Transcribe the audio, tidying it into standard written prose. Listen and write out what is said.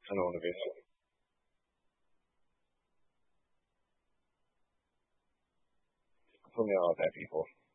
I don't want to be put me on with that people.